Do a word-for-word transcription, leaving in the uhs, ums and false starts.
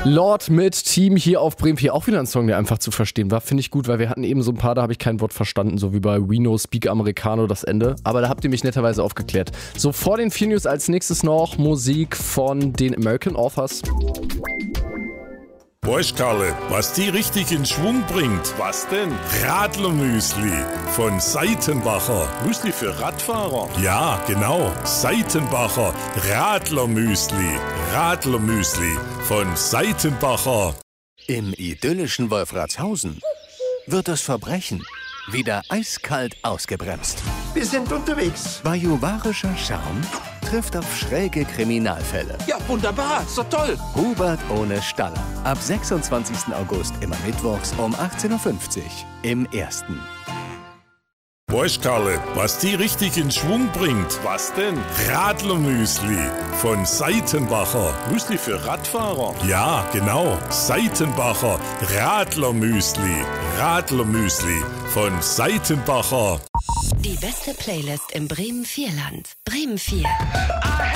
Lord mit Team hier auf Bremen vier. Auch wieder ein Song, der einfach zu verstehen war. Finde ich gut, weil wir hatten eben so ein paar, da habe ich kein Wort verstanden, so wie bei We No Speak Americano das Ende. Aber da habt ihr mich netterweise aufgeklärt. So, vor den vier News als nächstes noch Musik von den American Authors. Weißt Karle, was die richtig in Schwung bringt? Was denn? Radlermüsli von Seitenbacher. Müsli für Radfahrer? Ja, genau. Seitenbacher Radlermüsli. Radlermüsli von Seitenbacher. Im idyllischen Wolfratshausen wird das Verbrechen wieder eiskalt ausgebremst. Wir sind unterwegs. Bajuwarischer Charme trifft auf schräge Kriminalfälle. Ja, wunderbar. So toll. Hubert ohne Staller. Ab sechsundzwanzigsten August immer mittwochs um achtzehn Uhr fünfzig im Ersten. Weißt Karle, was die richtig in Schwung bringt? Was denn? Radlermüsli von Seitenbacher. Müsli für Radfahrer? Ja, genau. Seitenbacher Radlermüsli. Radlermüsli von Seitenbacher. Die beste Playlist im Bremen vier Land. Bremen vier.